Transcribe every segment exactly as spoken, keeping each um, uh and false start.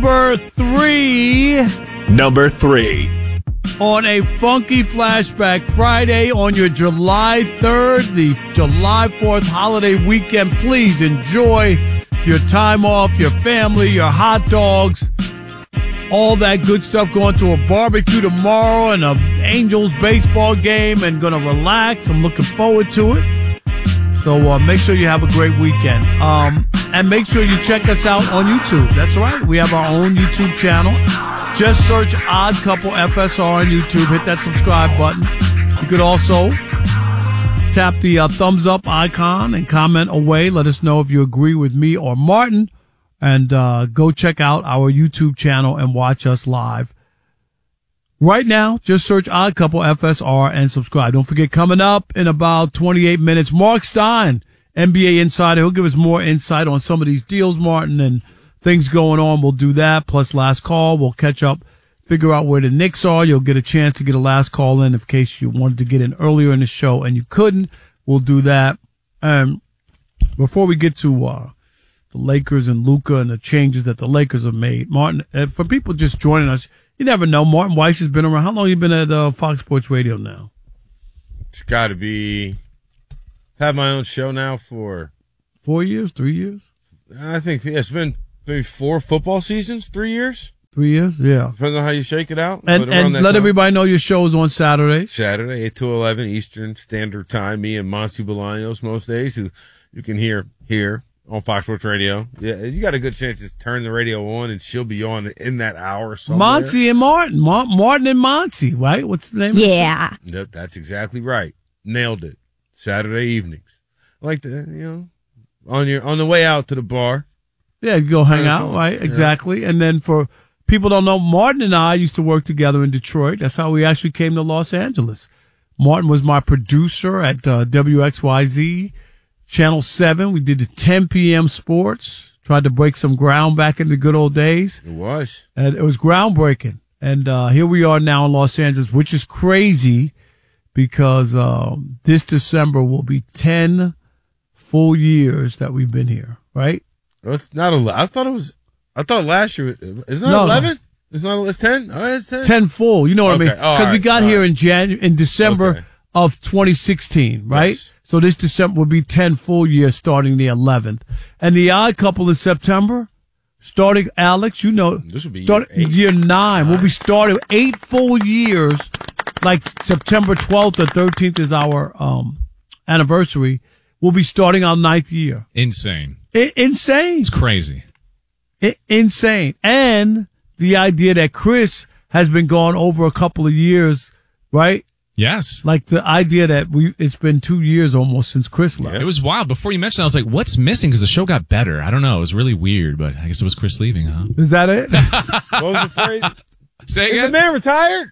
number three. Number three. On a funky flashback Friday on your July third, the July fourth holiday weekend, please enjoy your time off, your family, your hot dogs, all that good stuff. Going to a barbecue tomorrow and a Angels baseball game and going to relax. I'm looking forward to it. So uh, make sure you have a great weekend. Um, and make sure you check us out on YouTube. That's right. We have our own YouTube channel. Just search Odd Couple F S R on YouTube. Hit that subscribe button. You could also tap the uh, thumbs up icon and comment away. Let us know if you agree with me or Martin. And uh, go check out our YouTube channel and watch us live. Right now, just search Odd Couple F S R and subscribe. Don't forget, coming up in about twenty-eight minutes, Mark Stein, N B A Insider. He'll give us more insight on some of these deals, Martin, and things going on. We'll do that. Plus, last call. We'll catch up, figure out where the Knicks are. You'll get a chance to get a last call in in case you wanted to get in earlier in the show and you couldn't. We'll do that. And before we get to uh the Lakers and Luka and the changes that the Lakers have made, Martin, uh, for people just joining us, you never know. Martin Weiss has been around. How long have you been at uh, Fox Sports Radio now? It's got to be. I've had my own show now for four years, three years. I think yeah, it's been maybe four football seasons, three years. Three years, yeah. Depends on how you shake it out. And, and let time. everybody know your show is on Saturday. Saturday, eight to eleven Eastern Standard Time. Me and Monty Bolaños most days, who you can hear here on Fox Sports Radio. Yeah, you got a good chance to turn the radio on, and she'll be on in that hour somewhere. Monty and Martin. Ma- Martin and Monty, right? What's the name yeah. of the show? Yep, that's exactly right. Nailed it. Saturday evenings. I like to, you know, on your on the way out to the bar. Yeah, you go hang out, right? Yeah. Exactly. And then for people don't know, Martin and I used to work together in Detroit. That's how we actually came to Los Angeles. Martin was my producer at uh, W X Y Z, Channel seven. We did the ten p.m. sports, tried to break some ground back in the good old days. It was. And it was groundbreaking. And uh, here we are now in Los Angeles, which is crazy because um, this December will be ten full years that we've been here, right? It's not a. I thought it was. I thought last year. It's not no, eleven. It's not. It's ten. All right, it's ten. Ten full. You know what okay. I mean? Because right. we got all here right. in Jan in December okay. of twenty sixteen, right? Yes. So this December will be ten full years starting the eleventh, and the Odd Couple in September, starting Alex. You know, this will be start year, year nine. nine. We'll be starting eight full years. Like September twelfth or thirteenth is our um anniversary. We'll be starting our ninth year. Insane. I- insane. It's crazy. I- insane. And the idea that Chris has been gone over a couple of years, right? Yes. Like the idea that we it's been two years almost since Chris left. It was wild. Before you mentioned it, I was like, what's missing? Because the show got better. I don't know. It was really weird, but I guess it was Chris leaving, huh? Is that it? What was the phrase? Say Is again? the man retired?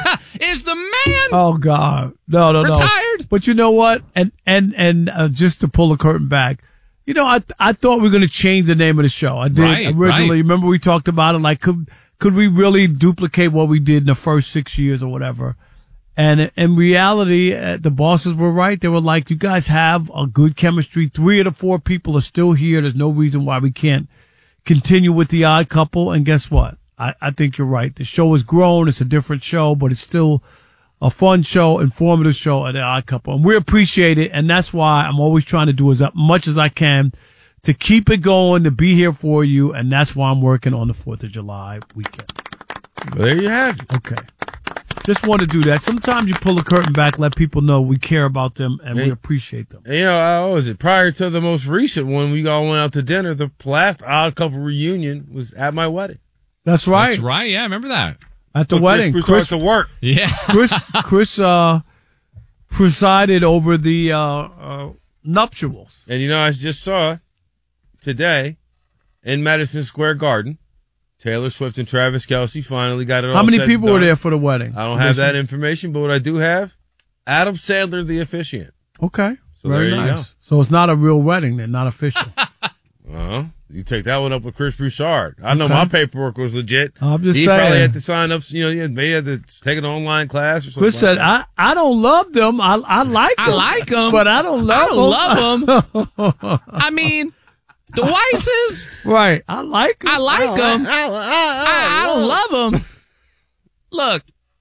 Is the man Oh, God. No, no, no. retired? But you know what? And, and, and, uh, just to pull the curtain back, you know, I, I thought we were going to change the name of the show. I did Right, originally. right. Remember we talked about it? Like, could, could we really duplicate what we did in the first six years or whatever? And in reality, uh, the bosses were right. They were like, you guys have a good chemistry. Three of the four people are still here. There's no reason why we can't continue with the Odd Couple. And guess what? I, I think you're right. The show has grown. It's a different show, but it's still a fun show, informative show at the Odd Couple. And we appreciate it. And that's why I'm always trying to do as much as I can to keep it going, to be here for you. And that's why I'm working on the fourth of July weekend. Well, there you have it. Okay. Just want to do that. Sometimes you pull the curtain back, let people know we care about them and Hey. we appreciate them. And, you know, I was it prior to the most recent one. We all went out to dinner. The last Odd Couple reunion was at my wedding. That's right. That's right. Yeah, I remember that. At the So wedding. Chris, Chris, Chris to work. Yeah. Chris, Chris, uh, presided over the, uh, uh, nuptials. And, you know, I just saw today in Madison Square Garden, Taylor Swift and Travis Kelce finally got it all How many said people and were done. there for the wedding? I don't have that information, but what I do have, Adam Sandler, the officiant. Okay. So Very there you nice. So it's not a real wedding then, not official. Uh-huh. You take that one up with Chris Broussard. I know Okay. my paperwork was legit. I'm just he saying. probably had to sign up, you know, he had- maybe had to take an online class or something. Chris like said, that. I, I don't love them. I, I like them. I like them. But I don't love I don't love them. I mean, The Weisses? Right. I like them. I like them. I, I, I don't love them. Look.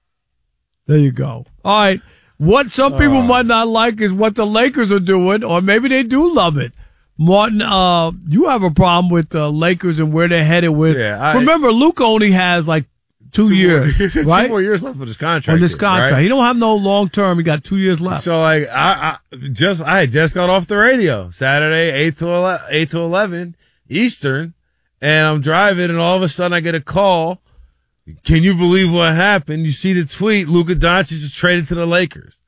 There you go. All right. What some people Uh. might not like is what the Lakers are doing, or maybe they do love it. Martin, uh, you have a problem with the Lakers and where they're headed with. Yeah, I- Remember, Luka only has like two, Two years, more, right? Two more years left of this contract. On this here, contract. right? He don't have no long term. He got two years left. So like I, I just I had just got off the radio Saturday eight to eleven, eight to eleven Eastern, and I'm driving, and all of a sudden I get a call. Can you believe what happened? You see the tweet: Luka Doncic is traded to the Lakers,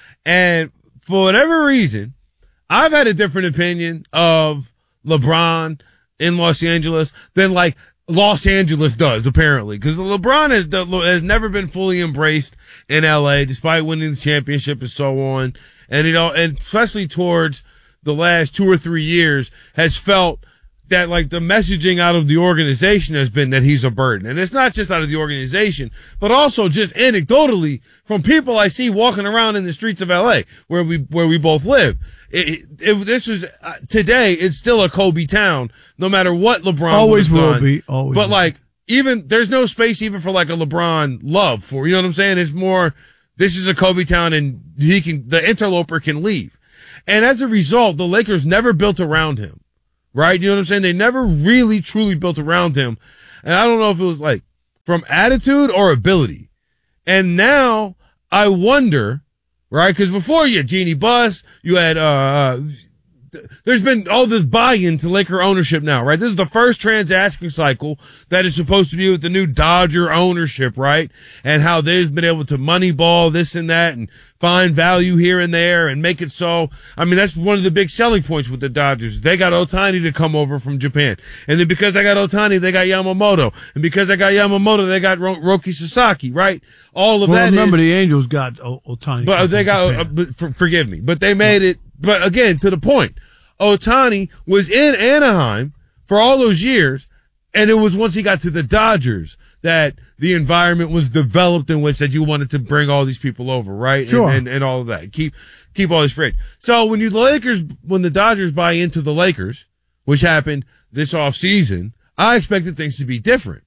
and for whatever reason, I've had a different opinion of LeBron in Los Angeles than like Los Angeles does, apparently, because LeBron has, has never been fully embraced in L A, despite winning the championship and so on. And, you know, and especially towards the last two or three years has felt that like the messaging out of the organization has been that he's a burden. And it's not just out of the organization, but also just anecdotally from people I see walking around in the streets of L A where we, where we both live. It, if this is uh, today, it's still a Kobe town, no matter what LeBron Always would have will done. be. Always but will. like, even, there's no space even for like a LeBron love for, you know what I'm saying? It's more, this is a Kobe town and he can, the interloper can leave. And as a result, the Lakers never built around him. Right? You know what I'm saying? They never really truly built around him. And I don't know if it was like from attitude or ability. And now I wonder, right? Because before you had Jeannie Buss, you had, uh, there's been all this buy-in to Laker ownership now, right? This is the first transaction cycle that is supposed to be with the new Dodger ownership, right? And how they've been able to moneyball this and that and find value here and there and make it so. I mean, that's one of the big selling points with the Dodgers. They got Ohtani to come over from Japan. And then because they got Ohtani, they got Yamamoto. And because they got Yamamoto, they got Ro- Roki Sasaki, right? All of well, that remember is, the Angels got o- Ohtani. but they got, uh, but for, forgive me, but they made it, but again, to the point, Ohtani was in Anaheim for all those years, and it was once he got to the Dodgers that the environment was developed in which that you wanted to bring all these people over, right? Sure. And, and, and all of that. Keep, keep all this free. So when you, the Lakers, when the Dodgers buy into the Lakers, which happened this off season, I expected things to be different.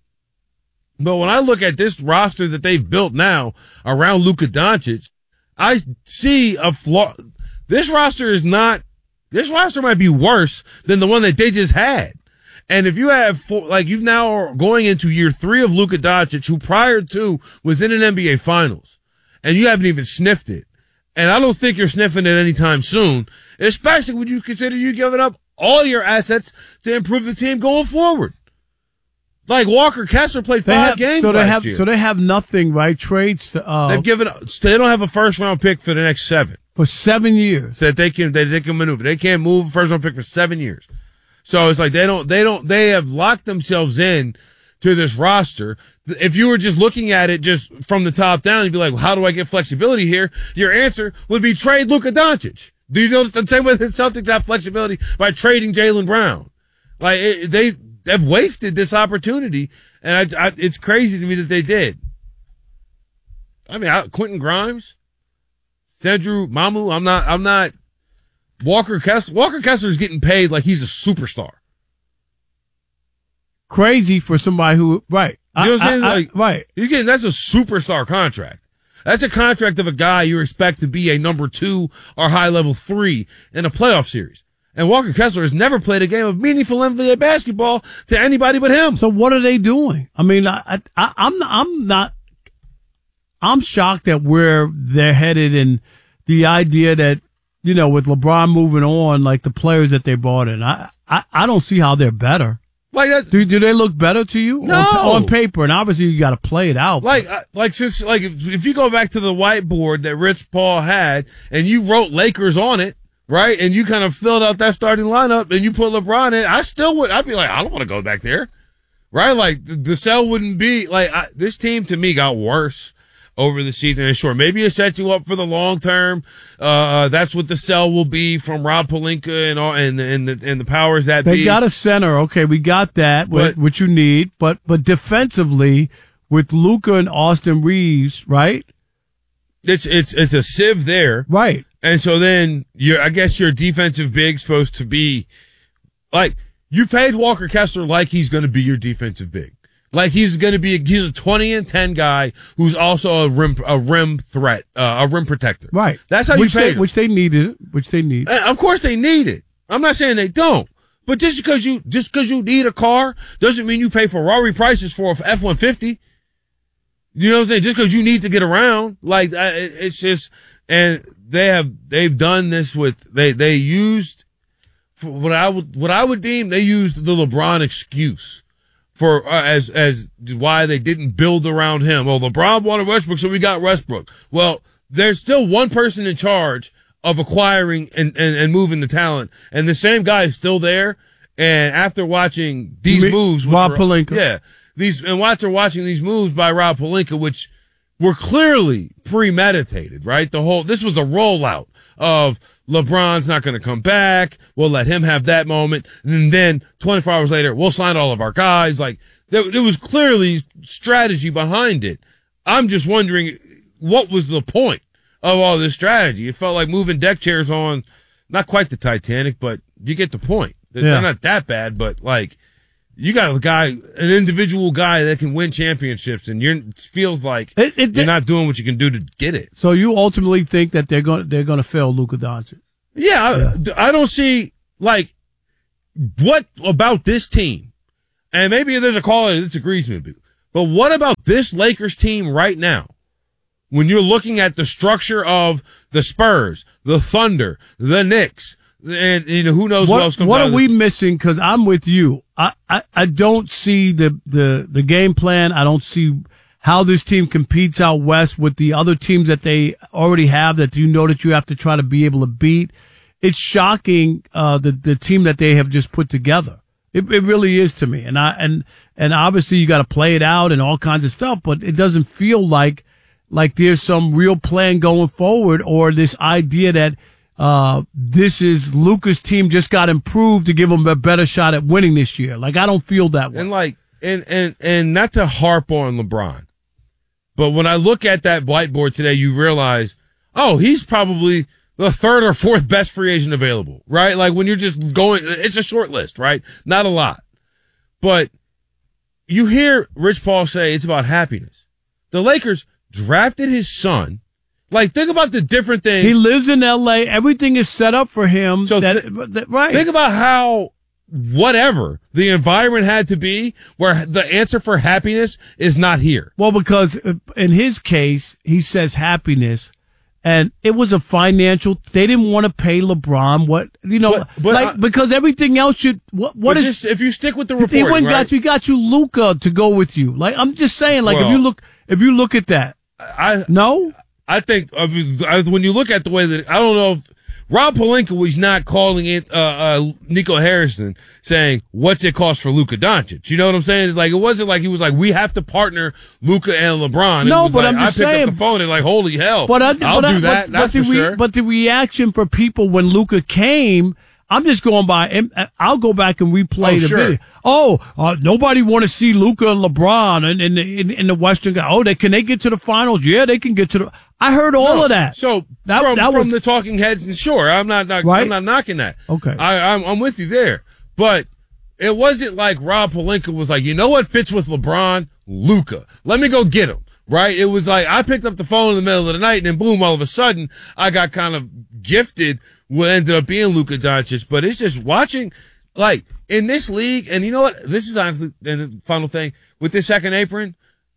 But when I look at this roster that they've built now around Luka Doncic, I see a flaw. This roster is not, this roster might be worse than the one that they just had. And if you have four, like you've now are going into year three of Luka Doncic, who prior to was in an N B A finals, and you haven't even sniffed it. And I don't think you're sniffing it anytime soon, especially when you consider you giving up all your assets to improve the team going forward. Like Walker Kessler played They five have, games so they last have, year. so they have nothing, right? Trades to, uh, They've given, they don't have a first round pick for the next seven for seven years. that they can, that they can maneuver. They can't move a first round pick for seven years. So it's like they don't, they don't, they have locked themselves in to this roster. If you were just looking at it just from the top down, you'd be like, well, how do I get flexibility here? Your answer would be trade Luka Doncic. Do you notice the same way the Celtics have flexibility by trading Jaylen Brown? Like it, they, they've wasted this opportunity, and I, I, it's crazy to me that they did. I mean, I, Quentin Grimes, Cedru Mamu, I'm not, I'm not, Walker Kessler, Walker Kessler is getting paid like he's a superstar. Crazy for somebody who, right. You know what I'm saying? I, I, Like, right. He's getting, that's a superstar contract. That's a contract of a guy you expect to be a number two or high level three in a playoff series. And Walker Kessler has never played a game of meaningful N B A basketball to anybody but him. So what are they doing? I mean, I, I, I I'm not, I'm not, I'm shocked at where they're headed and the idea that, you know, with LeBron moving on, like the players that they brought in, I, I, I don't see how they're better. Like that, Do do they look better to you? No. On, on paper, and obviously you got to play it out. like, uh, like since, like if, if you go back to the whiteboard that Rich Paul had and you wrote Lakers on it, right? And you kind of filled out that starting lineup and you put LeBron in, I still would, I'd be like, I don't want to go back there. Right? Like the, the cell wouldn't be like, I, this team to me got worse over the season. And sure, maybe it sets you up for the long term. Uh, that's what the cell will be from Rob Pelinka and all, and, and the, and the powers that They be. got a center. Okay, we got that, what, But- what you need. But but defensively, with Luka and Austin Reeves, right? It's, it's, it's a sieve there. Right. And so then you're, I guess your defensive big supposed to be like, you paid Walker Kessler like he's going to be your defensive big. Like he's going to be, he's a twenty and ten guy who's also a rim, a rim threat, uh, a rim protector. Right. That's how which you pay they, him. Which they needed, which they need. And of course they need it. I'm not saying they don't. But just because you, just because you need a car doesn't mean you pay Ferrari prices for a F one fifty. You know what I'm saying? Just because you need to get around. Like, it's just, and they have, they've done this with, they, they used, for what I would, what I would deem, they used the LeBron excuse. For uh, as as why they didn't build around him. Well, LeBron wanted Westbrook, so we got Westbrook. Well, there's still one person in charge of acquiring and, and, and moving the talent, and the same guy is still there. And after watching these Me, moves, which Rob were, Pelinka, yeah, these and after watching these moves by Rob Pelinka, which were clearly premeditated, right? The whole this was a rollout of LeBron's not going to come back. We'll let him have that moment. And then twenty-four hours later, we'll sign all of our guys. Like there, there was clearly strategy behind it. I'm just wondering what was the point of all this strategy? It felt like moving deck chairs on, not quite the Titanic, but you get the point. They're yeah. not that bad, but like you got a guy, an individual guy that can win championships, and you're, it feels like it, it, you're not doing what you can do to get it. So you ultimately think that they're going they're going to fail Luka Doncic? Yeah, yeah. I, I don't see like what about this team, and maybe there's a caller that disagrees with me, but what about this Lakers team right now? When you're looking at the structure of the Spurs, the Thunder, the Knicks, and you know, who knows what, what else comes what out are of we this? missing? Because I'm with you. I, I, I don't see the, the, the game plan. I don't see how this team competes out west with the other teams that they already have that you know that you have to try to be able to beat. It's shocking, uh, the, the team that they have just put together. It, it really is to me. And I, and, and obviously you got to play it out and all kinds of stuff, but it doesn't feel like, like there's some real plan going forward or this idea that, Uh, this is Luka's team just got improved to give him a better shot at winning this year. Like, I don't feel that way. And like, and, and, and not to harp on LeBron, but when I look at that whiteboard today, you realize, oh, he's probably the third or fourth best free agent available, right? Like when you're just going, it's a short list, right? Not a lot, but you hear Rich Paul say it's about happiness. The Lakers drafted his son. Like, think about the different things. He lives in L A. Everything is set up for him. So that, th- that, right. Think about how whatever the environment had to be where the answer for happiness is not here. Well, because in his case, he says happiness, and it was a financial. They didn't want to pay LeBron what you know, But- but like I- because everything else should. What what But is? just, if you stick with the he reporting, went and right? got you got you Luka to go with you. Like I'm just saying, like if Well- you look if you look at that, I no. I think of his, I- when you look at the way that I don't know if Rob Pelinka was not calling it uh, uh Nico Harrison saying what's it cost for Luka Doncic. You know what I'm saying? Like it wasn't like he was like we have to partner Luka and LeBron. It No, was but like, I'm just I picked saying- up the phone and like holy hell, But I, I'll but I, do that. But, that's but for the re- sure. But the reaction for people when Luka came, I'm just going by. and I'll go back and replay Oh, the sure. video. Oh, uh, nobody want to see Luka and LeBron and in the in, in the Western. Oh, they can they get to the finals? Yeah, they can get to the. I heard all No, of that. So That- from, that from was- the talking heads, and sure, I'm not, not Right? I'm not knocking that. Okay. I, I'm, I'm with you there, but it wasn't like Rob Pelinka was like, you know what fits with LeBron? Luka. Let me go get him. Right? It was like I picked up the phone in the middle of the night, and then boom, all of a sudden, I got kind of gifted what ended up being Luka Doncic. But it's just watching, like in this league, and you know what? This is honestly, and the final thing with this second apron,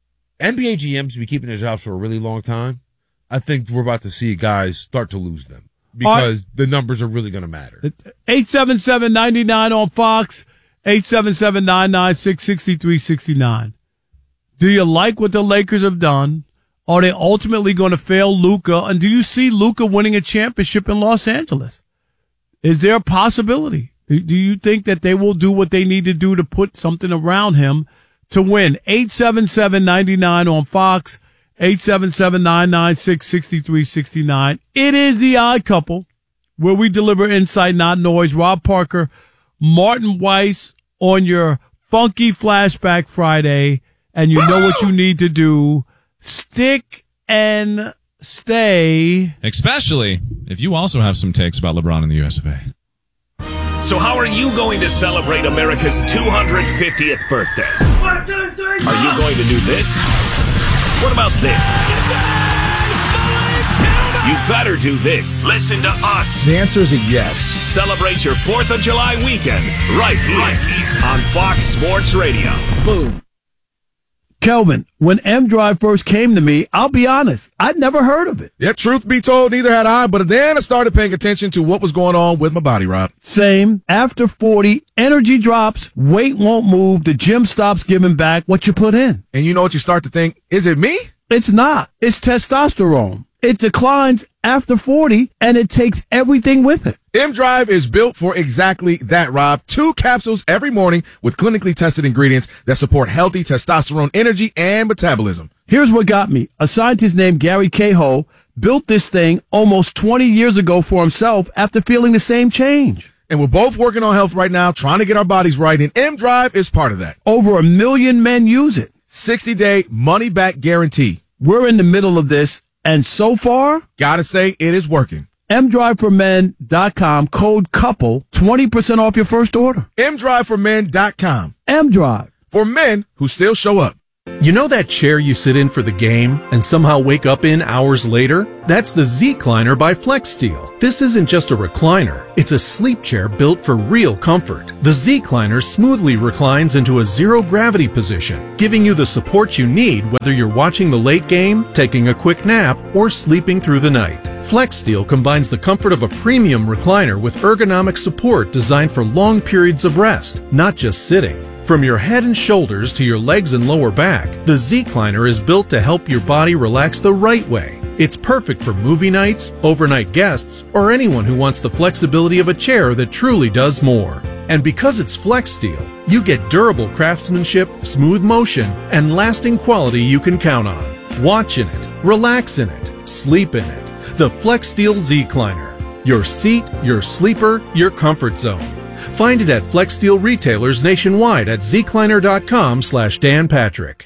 N B A G Ms be keeping their jobs for a really long time. I think we're about to see guys start to lose them because the numbers are really going to matter. eight seven seven, nine nine on Fox, eight seven seven, nine nine six, six three six nine. Do you like what the Lakers have done? Are they ultimately going to fail Luka? And do you see Luka winning a championship in Los Angeles? Is there a possibility? Do you think that they will do what they need to do to put something around him to win? eight seven seven, nine nine on Fox, eight seven seven, nine nine six, six three six nine. It is the Odd Couple, where we deliver insight, not noise. Rob Parker, Martin Weiss on your funky Flashback Friday, and you know what you need to do. Stick and stay. Especially if you also have some takes about LeBron in the U S of A. So how are you going to celebrate America's two hundred fiftieth birthday? One, two, three, four. Are you going to do this? What about this? You better do this. Listen to us. The answer is a yes. Celebrate your fourth of July weekend right here, right here. on Fox Sports Radio. Boom. Kelvin, when M-Drive first came to me, I'll be honest, I'd never heard of it. Yeah, truth be told, neither had I, but then I started paying attention to what was going on with my body, Rob. Same. After forty, energy drops, weight won't move, the gym stops giving back what you put in. And you know what you start to think? Is it me? It's not. It's testosterone. It declines after forty, and it takes everything with it. M-Drive is built for exactly that, Rob. Two capsules every morning with clinically tested ingredients that support healthy testosterone energy and metabolism. Here's what got me. A scientist named Gary Cahill built this thing almost twenty years ago for himself after feeling the same change. And we're both working on health right now, trying to get our bodies right, and M-Drive is part of that. Over a million men use it. sixty-day money-back guarantee. We're in the middle of this, and so far, gotta say, it is working. M drive for men dot com, code COUPLE, twenty percent off your first order. M drive for men dot com. M-Drive. For men who still show up. You know that chair you sit in for the game and somehow wake up in hours later? That's the Z-Cliner by FlexSteel. This isn't just a recliner. It's a sleep chair built for real comfort. The Z-Cliner smoothly reclines into a zero-gravity position, giving you the support you need whether you're watching the late game, taking a quick nap, or sleeping through the night. FlexSteel combines the comfort of a premium recliner with ergonomic support designed for long periods of rest, not just sitting. From your head and shoulders to your legs and lower back, the Z-Cliner is built to help your body relax the right way. It's perfect for movie nights, overnight guests, or anyone who wants the flexibility of a chair that truly does more. And because it's FlexSteel, you get durable craftsmanship, smooth motion, and lasting quality you can count on. Watch in it, relax in it, sleep in it. The FlexSteel Z-Cliner. Your seat, your sleeper, your comfort zone. Find it at FlexSteel retailers nationwide at zcliner.com slash Dan Patrick.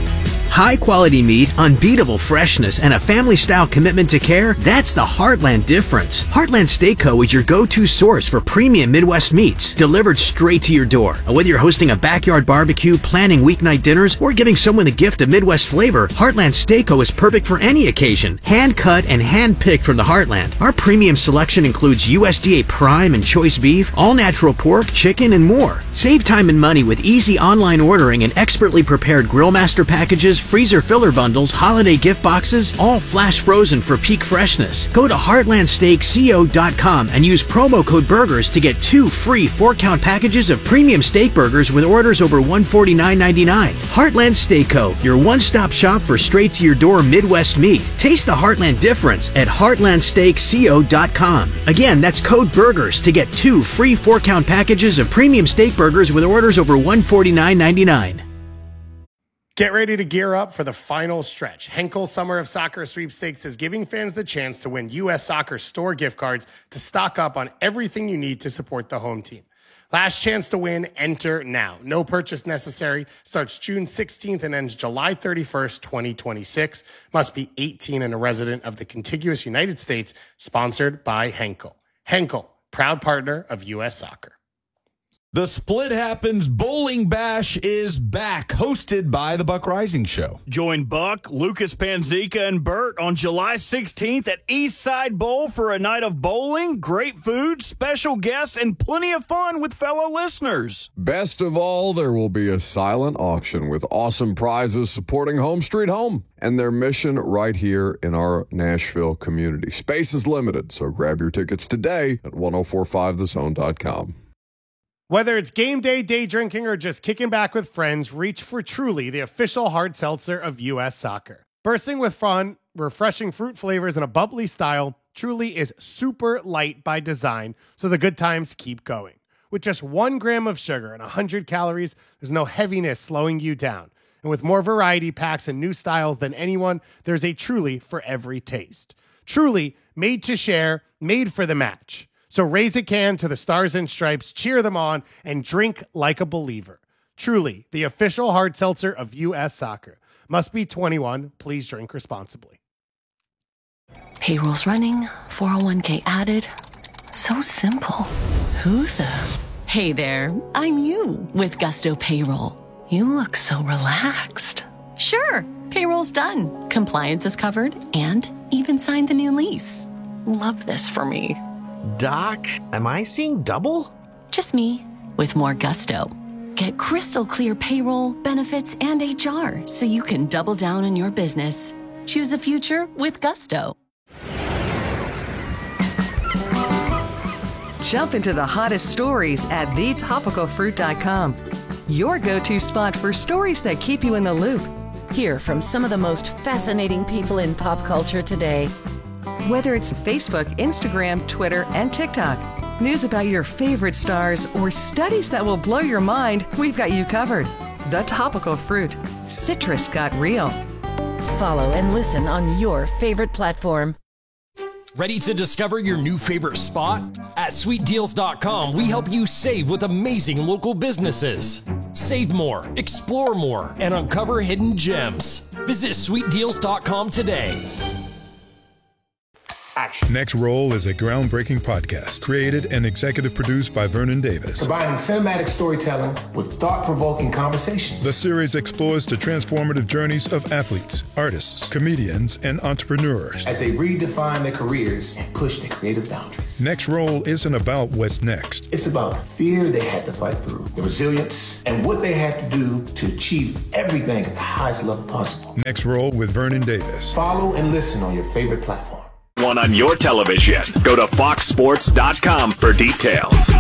High quality meat, unbeatable freshness, and a family-style commitment to care, that's the Heartland difference. Heartland Steak Co. is your go-to source for premium Midwest meats, delivered straight to your door. Whether you're hosting a backyard barbecue, planning weeknight dinners, or giving someone a gift of Midwest flavor, Heartland Steak Co. is perfect for any occasion. Hand-cut and hand-picked from the Heartland. Our premium selection includes U S D A prime and choice beef, all-natural pork, chicken, and more. Save time and money with easy online ordering and expertly prepared Grill Master packages, freezer filler bundles, holiday gift boxes, all flash frozen for peak freshness. Go to heartland steak co dot com and use promo code BURGERS to get two free four-count packages of premium steak burgers with orders over one hundred forty-nine ninety-nine. Heartland Steak Co., your one-stop shop for straight-to-your-door Midwest meat. Taste the Heartland difference at heartland steak co dot com. Again, that's code BURGERS to get two free four-count packages of premium steak burgers with orders over one hundred forty-nine ninety-nine. Get ready to gear up for the final stretch. Henkel Summer of Soccer Sweepstakes is giving fans the chance to win U S Soccer store gift cards to stock up on everything you need to support the home team. Last chance to win, enter now. No purchase necessary. Starts June sixteenth and ends July thirty-first, twenty twenty-six. Must be eighteen and a resident of the contiguous United States. Sponsored by Henkel. Henkel, proud partner of U S Soccer. The Split Happens Bowling Bash is back, hosted by the Buck Rising Show. Join Buck, Lucas Panzica, and Bert on July sixteenth at Eastside Bowl for a night of bowling, great food, special guests, and plenty of fun with fellow listeners. Best of all, there will be a silent auction with awesome prizes supporting Home Street Home and their mission right here in our Nashville community. Space is limited, so grab your tickets today at ten forty-five the zone dot com. Whether it's game day, day drinking, or just kicking back with friends, reach for Truly, the official hard seltzer of U S Soccer. Bursting with fun, refreshing fruit flavors, and a bubbly style, Truly is super light by design, so the good times keep going. With just one gram of sugar and one hundred calories, there's no heaviness slowing you down. And with more variety packs and new styles than anyone, there's a Truly for every taste. Truly, made to share, made for the match. So raise a can to the Stars and Stripes, cheer them on, and drink like a believer. Truly, the official hard seltzer of U S Soccer. Must be twenty-one. Please drink responsibly. Payroll's running, four oh one k added. So simple. Who the? Hey there, I'm you with Gusto Payroll. You look so relaxed. Sure, payroll's done, compliance is covered, and even signed the new lease. Love this for me. Doc, am I seeing double? Just me, with more gusto. Get crystal clear payroll, benefits, and H R so you can double down on your business. Choose a future with Gusto. Jump into the hottest stories at the topical fruit dot com. Your go-to spot for stories that keep you in the loop. Hear from some of the most fascinating people in pop culture today. Whether it's Facebook, Instagram, Twitter, and TikTok, news about your favorite stars, or studies that will blow your mind, we've got you covered. The Topical Fruit. Citrus got real. Follow and listen on your favorite platform. Ready to discover your new favorite spot? At sweet deals dot com, we help you save with amazing local businesses. Save more, explore more, and uncover hidden gems. Visit sweet deals dot com today. Next Roll is a groundbreaking podcast created and executive produced by Vernon Davis. Combining cinematic storytelling with thought-provoking conversations. The series explores the transformative journeys of athletes, artists, comedians, and entrepreneurs as they redefine their careers and push their creative boundaries. Next Roll isn't about what's next. It's about the fear they had to fight through, the resilience, and what they had to do to achieve everything at the highest level possible. Next Roll with Vernon Davis. Follow and listen on your favorite platform. One on your television. Go to fox sports dot com for details.